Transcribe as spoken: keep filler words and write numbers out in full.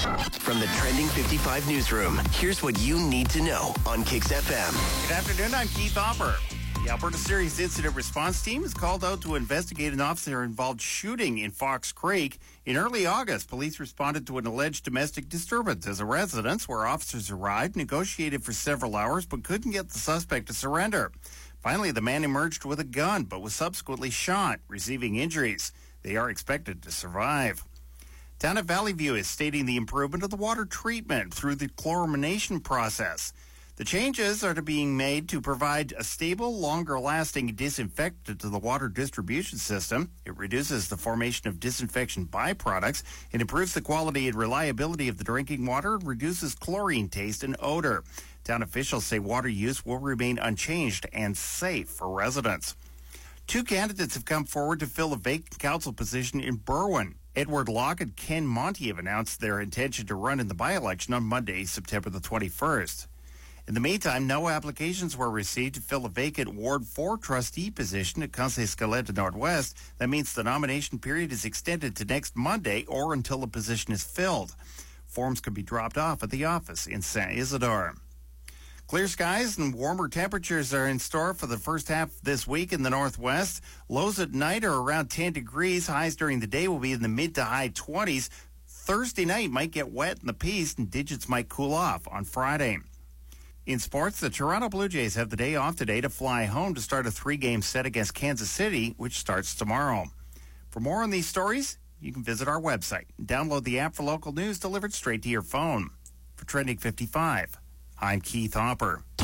From the Trending fifty-five newsroom, here's what you need to know on Kix F M. Good afternoon, I'm Keith Hopper. The Alberta Serious Incident Response Team is called out to investigate an officer-involved shooting in Fox Creek. In early August, police responded to an alleged domestic disturbance as a residence where officers arrived, negotiated for several hours, but couldn't get the suspect to surrender. Finally, the man emerged with a gun, but was subsequently shot, receiving injuries. They are expected to survive. Town of Valley View is stating the improvement of the water treatment through the chlorination process. The changes are to being made to provide a stable, longer-lasting disinfectant to the water distribution system. It reduces the formation of disinfection byproducts. It improves the quality and reliability of the drinking water and reduces chlorine taste and odor. Town officials say water use will remain unchanged and safe for residents. Two candidates have come forward to fill a vacant council position in Berwyn. Edward Locke and Ken Monty have announced their intention to run in the by-election on Monday, September the twenty-first. In the meantime, no applications were received to fill a vacant Ward four trustee position at Conseil Scaletta Northwest. That means the nomination period is extended to next Monday or until the position is filled. Forms can be dropped off at the office in Saint Isidore. Clear skies and warmer temperatures are in store for the first half of this week in the Northwest. Lows at night are around ten degrees. Highs during the day will be in the mid to high twenties. Thursday night might get wet in the Peace and digits might cool off on Friday. In sports, the Toronto Blue Jays have the day off today to fly home to start a three-game set against Kansas City, which starts tomorrow. For more on these stories, you can visit our website. Download the app for local news delivered straight to your phone. For Trending fifty-five, I'm Keith Hopper.